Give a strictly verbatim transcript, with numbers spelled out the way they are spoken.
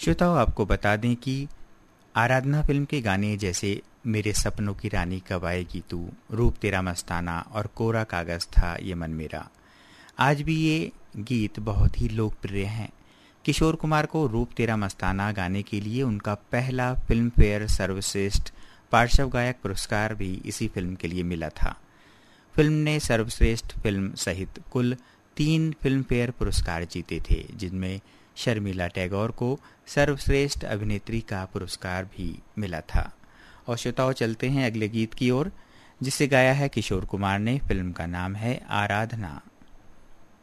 श्रोताओं, आपको बता दें कि आराधना फिल्म के गाने जैसे मेरे सपनों की रानी कब आएगी तू, रूप तेरा मस्ताना और कोरा कागज था ये मन मेरा, आज भी ये गीत बहुत ही लोकप्रिय हैं। किशोर कुमार को रूप तेरा मस्ताना गाने के लिए उनका पहला फिल्म फेयर सर्वश्रेष्ठ पार्श्व गायक पुरस्कार भी इसी फिल्म के लिए मिला था। फिल्म ने सर्वश्रेष्ठ फिल्म सहित कुल तीन फिल्म फेयर पुरस्कार जीते थे, जिनमें शर्मिला टैगोर को सर्वश्रेष्ठ अभिनेत्री का पुरस्कार भी मिला था। और श्रोताओं, चलते हैं अगले गीत की ओर, जिसे गाया है किशोर कुमार ने। फिल्म का नाम है आराधना।